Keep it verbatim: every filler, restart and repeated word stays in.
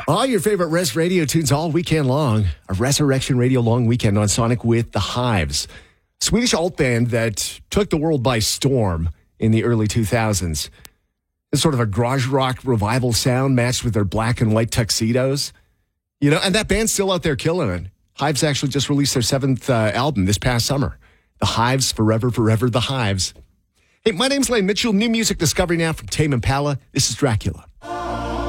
All your favorite Res Radio tunes all weekend long. A Resurrection Radio long weekend on Sonic with the Hives. Swedish alt band that took the world by storm in the early two thousands. It's sort of a garage rock revival sound matched with their black and white tuxedos. You know, and that band's still out there killing it. Hives actually just released their seventh uh, album this past summer. The Hives, Forever, Forever, The Hives. Hey, my name's Lane Mitchell. New music discovery now from Tame Impala. This is Dracula.